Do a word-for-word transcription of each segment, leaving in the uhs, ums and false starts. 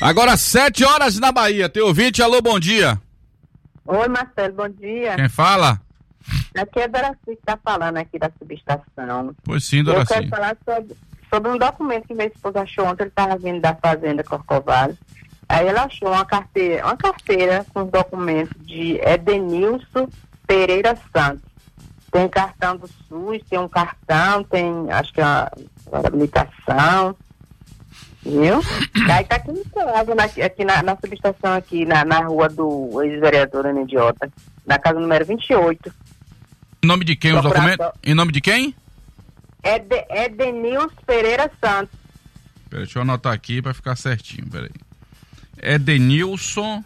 Agora sete horas na Bahia. Teu ouvinte, alô, bom dia. Oi, Marcelo, bom dia. Quem fala? Aqui é Doraci que está falando aqui da subestação. Pois sim, Doraci. Eu quero falar sobre, sobre um documento que minha esposa achou ontem. Ele estava vindo da fazenda Corcovado. Aí ela achou uma carteira, uma carteira com documentos de Edenilson Pereira Santos. Tem cartão do SUS, tem um cartão, tem, acho que é uma, uma habilitação. Viu? Aí tá aqui em casa, na, aqui na, na subestação, aqui na, na rua do ex-vereador Ana Idiota, na casa número vinte e oito. Em nome de quem os documentos? Em nome de quem? Ed, Edenilson Pereira Santos. Peraí, deixa eu anotar aqui pra ficar certinho, peraí. Edenilson...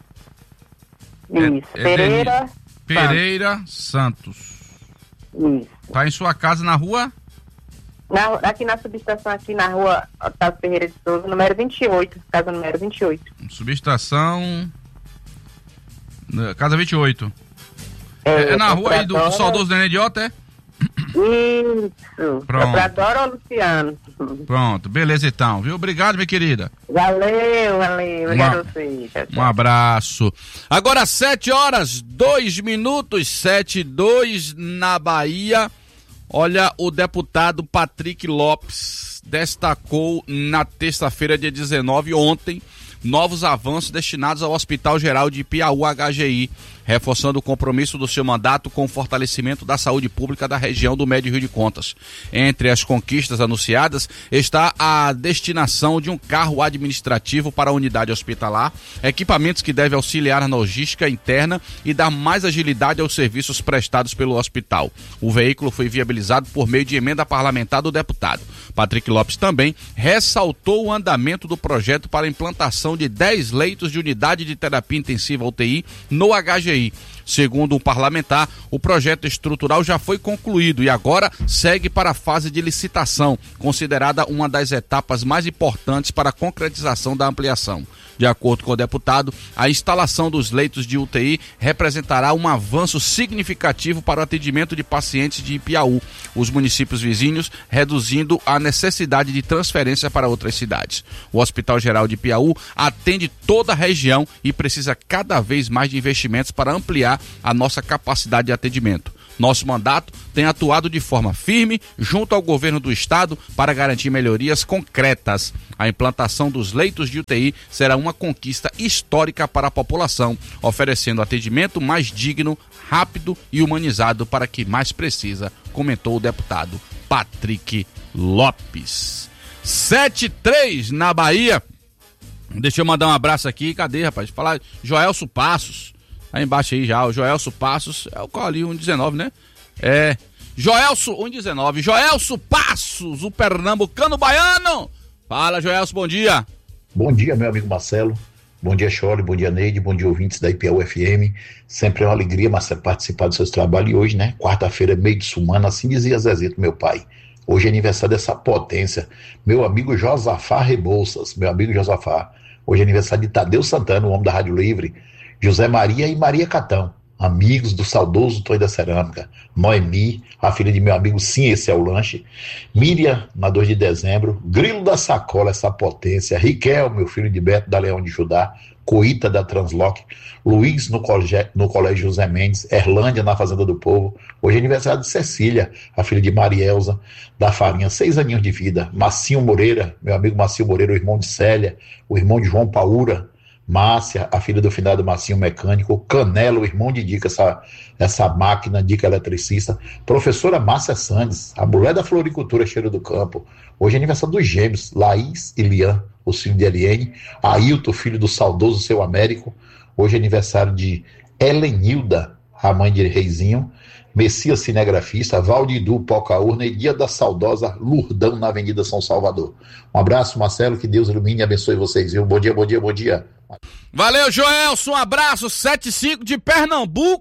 Isso, é, Pereira... Eden... Pereira Santos. Isso. Tá em sua casa na rua? Na, aqui na subestação, aqui na rua Otávio Ferreira de Souza, número vinte e oito, casa número vinte e oito. Subestação... Casa vinte e oito. É, É, é na rua aí do, do Dora... saudoso Nenê Idiota, é? Isso. Pronto. É pra Dora Luciano. Pronto, beleza então, viu? Obrigado, minha querida. Valeu, valeu. Obrigado a você. Tchau, tchau. Um abraço. Agora sete horas, dois minutos, sete e dois na Bahia. Olha, o deputado Patrick Lopes destacou na terça-feira, dia dezenove, ontem, novos avanços destinados ao Hospital Geral de Piauí H G I, reforçando o compromisso do seu mandato com o fortalecimento da saúde pública da região do Médio Rio de Contas. Entre as conquistas anunciadas está a destinação de um carro administrativo para a unidade hospitalar, equipamentos que devem auxiliar na logística interna e dar mais agilidade aos serviços prestados pelo hospital. O veículo foi viabilizado por meio de emenda parlamentar do deputado. Patrick Lopes também ressaltou o andamento do projeto para a implantação de dez leitos de unidade de terapia intensiva U T I no H G I. Segundo um parlamentar, o projeto estrutural já foi concluído e agora segue para a fase de licitação, considerada uma das etapas mais importantes para a concretização da ampliação. De acordo com o deputado, a instalação dos leitos de U T I representará um avanço significativo para o atendimento de pacientes de Piauí, os municípios vizinhos, reduzindo a necessidade de transferência para outras cidades. O Hospital Geral de Piauí atende toda a região e precisa cada vez mais de investimentos para ampliar a nossa capacidade de atendimento. Nosso mandato tem atuado de forma firme junto ao governo do estado para garantir melhorias concretas. A implantação dos leitos de U T I será uma conquista histórica para a população, oferecendo atendimento mais digno, rápido e humanizado para quem mais precisa, comentou o deputado Patrick Lopes. sete e três na Bahia. Deixa eu mandar um abraço aqui. Cadê, rapaz? Falar Joelso Passos. Aí embaixo aí já, o Joelso Passos, é o qual ali, um dezenove, né? É, Joelso, um dezenove, Joelso Passos, o pernambucano baiano. Fala, Joelso, bom dia. Bom dia, meu amigo Marcelo, bom dia, Chole, bom dia, Neide, bom dia, ouvintes da I P A U F M. Sempre é uma alegria, Marcelo, participar dos seus trabalhos. E hoje, né, quarta-feira, meio de semana, assim dizia Zezito, meu pai. Hoje é aniversário dessa potência, meu amigo Josafá Rebouças, meu amigo Josafá. Hoje é aniversário de Tadeu Santana, o homem da Rádio Livre, José Maria e Maria Catão, amigos do saudoso Tonho da Cerâmica, Noemi, a filha de meu amigo Sim, esse é o lanche, Miriam, na dois de dezembro, Grilo da Sacola, essa potência, Riquel, meu filho de Beto da Leão de Judá, Coita da Transloc, Luiz no, colégio, no Colégio José Mendes, Erlândia na Fazenda do Povo. Hoje é aniversário de Cecília, a filha de Marielza da Farinha, seis aninhos de vida, Massinho Moreira, meu amigo Massinho Moreira, o irmão de Célia, o irmão de João Paura, Márcia, a filha do finado Massinho Mecânico, Canelo, o irmão de Dica, essa, essa máquina, Dica eletricista, professora Márcia Sandes, a mulher da floricultura Cheiro do Campo. Hoje é aniversário dos gêmeos, Laís e Lian, o filho de Eliane, Ailton, filho do saudoso Seu Américo. Hoje é aniversário de Helenilda, a mãe de Reizinho, Messias Cinegrafista, Valdidu Pocaurna e dia da saudosa Lurdão na Avenida São Salvador. Um abraço, Marcelo, que Deus ilumine e abençoe vocês, viu? Bom dia, bom dia, bom dia. Valeu, Joelson, um abraço, sete e cinco de Pernambuco.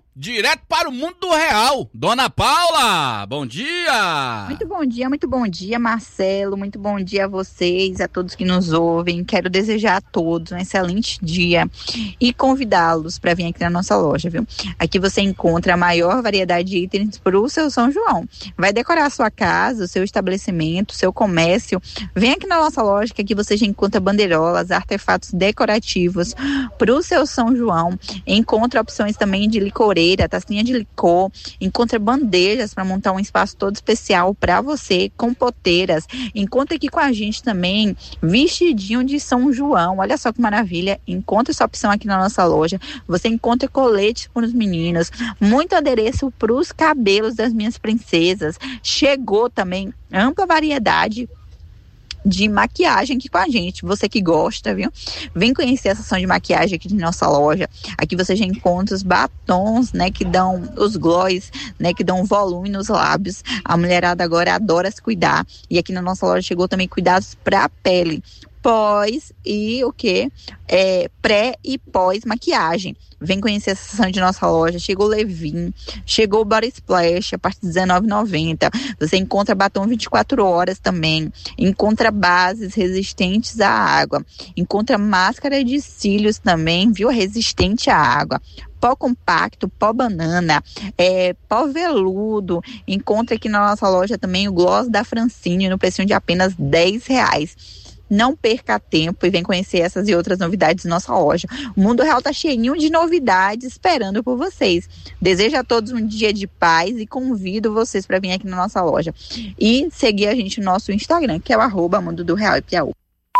direto para o mundo do real. Dona Paula, bom dia! Muito bom dia, muito bom dia, Marcelo. Muito bom dia a vocês, a todos que nos ouvem. Quero desejar a todos um excelente dia e convidá-los para vir aqui na nossa loja, viu? Aqui você encontra a maior variedade de itens para o seu São João. Vai decorar a sua casa, o seu estabelecimento, o seu comércio. Vem aqui na nossa loja que aqui você já encontra bandeirolas, artefatos decorativos para o seu São João. Encontra opções também de licoreira, tacinha de licor, encontra bandejas para montar um espaço todo especial para você, compoteiras. Encontra aqui com a gente também vestidinho de São João, olha só que maravilha. Encontra essa opção aqui na nossa loja. Você encontra coletes para os meninos, muito adereço para os cabelos das minhas princesas. Chegou também ampla variedade de maquiagem aqui com a gente, você que gosta, viu? Vem conhecer a seção de maquiagem aqui de nossa loja. Aqui você já encontra os batons, né, que dão os gloss, né, que dão volume nos lábios. A mulherada agora adora se cuidar. E aqui na nossa loja chegou também cuidados para a pele, pós e o que? É, pré e pós maquiagem. Vem conhecer a seção de nossa loja. Chegou o Levin, chegou o Body Splash a partir de dezenove reais e noventa centavos. Você encontra batom vinte e quatro horas também. Encontra bases resistentes à água. Encontra máscara de cílios também, viu? Resistente à água. Pó compacto, pó banana, é, pó veludo. Encontra aqui na nossa loja também o gloss da Francine no preço de apenas dez reais. Não perca tempo e vem conhecer essas e outras novidades da nossa loja. O Mundo Real tá cheinho de novidades esperando por vocês. Desejo a todos um dia de paz e convido vocês para vir aqui na nossa loja. E seguir a gente no nosso Instagram, que é o arroba Mundo do Real e Piauí.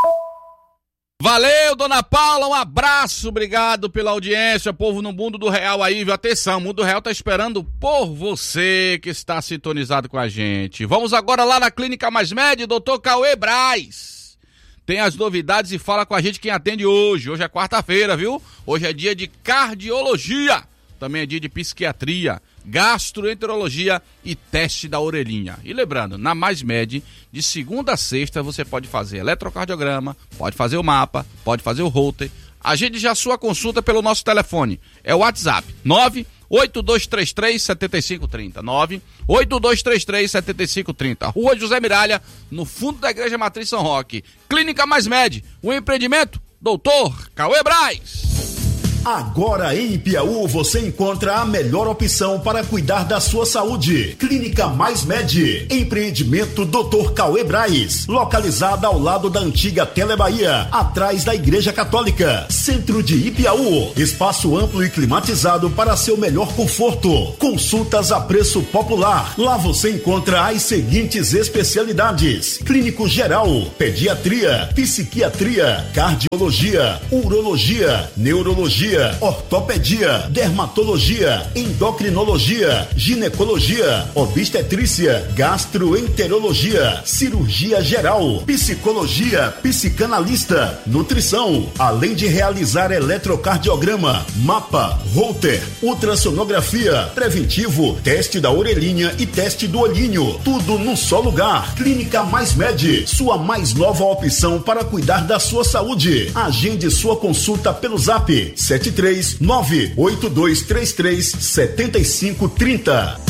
Valeu, Dona Paula, um abraço, obrigado pela audiência, povo no Mundo do Real aí, viu? Atenção, o Mundo do Real tá esperando por você que está sintonizado com a gente. Vamos agora lá na Clínica Mais Med, doutor Cauê Braz. Tem as novidades e fala com a gente quem atende hoje. Hoje é quarta-feira, viu? Hoje é dia de cardiologia. Também é dia de psiquiatria, gastroenterologia e teste da orelhinha. E lembrando, na Mais Med, de segunda a sexta, você pode fazer eletrocardiograma, pode fazer o mapa, pode fazer o Holter. Agende já a sua consulta pelo nosso telefone. É o WhatsApp, nove oito dois três três, sete cinco três zero. nove oito dois três três, sete cinco três zero. Rua José Miralha, no fundo da Igreja Matriz São Roque. Clínica Mais Med, o empreendimento, doutor Cauê Braz. Agora em Piauí você encontra a melhor opção para cuidar da sua saúde. Clínica Mais Med, empreendimento doutor Cauê Braz, localizada ao lado da antiga Telebahia, atrás da Igreja Católica, centro de Ipiaú. Espaço amplo e climatizado para seu melhor conforto. Consultas a preço popular. Lá você encontra as seguintes especialidades: clínico geral, pediatria, psiquiatria, cardiologia, urologia, neurologia, ortopedia, dermatologia, endocrinologia, ginecologia, obstetrícia, gastroenterologia, cirurgia geral, psicologia, psicanalista, nutrição, além de realizar eletrocardiograma, mapa, Holter, ultrassonografia, preventivo, teste da orelhinha e teste do olhinho, tudo num só lugar. Clínica Mais Med, sua mais nova opção para cuidar da sua saúde. Agende sua consulta pelo zap sete três nove oito dois três três sete cinco três zero.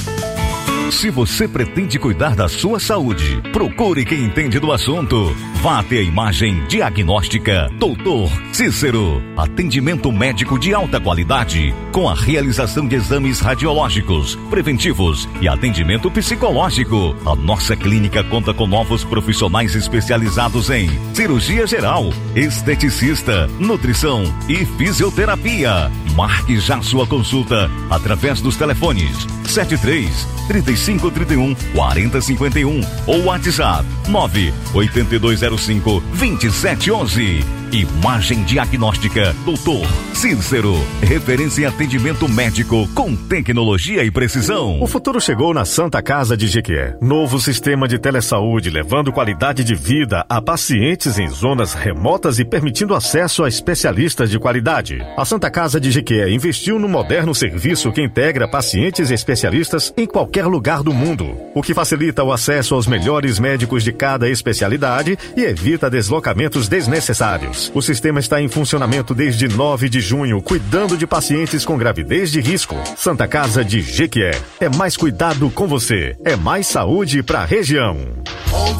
Se você pretende cuidar da sua saúde, procure quem entende do assunto. Vá até a Imagem Diagnóstica doutor Cícero. Atendimento médico de alta qualidade, com a realização de exames radiológicos, preventivos e atendimento psicológico. A nossa clínica conta com novos profissionais especializados em cirurgia geral, esteticista, nutrição e fisioterapia. Marque já sua consulta através dos telefones sete três, trinta e cinco, trinta e um, quarenta, cinquenta e um ou WhatsApp nove oito dois zero cinco, vinte e sete onze. Imagem Diagnóstica doutor Cícero, referência em atendimento médico com tecnologia e precisão. O futuro chegou na Santa Casa de Jequié. Novo sistema de telesaúde, levando qualidade de vida a pacientes em zonas remotas e permitindo acesso a especialistas de qualidade. A Santa Casa de Jequié investiu no moderno serviço que integra pacientes e especialistas em qualquer lugar do mundo, o que facilita o acesso aos melhores médicos de cada especialidade e evita deslocamentos desnecessários. anos. O sistema está em funcionamento desde nove de junho, cuidando de pacientes com gravidez de risco. Santa Casa de Jequié. É mais cuidado com você. É mais saúde para a região.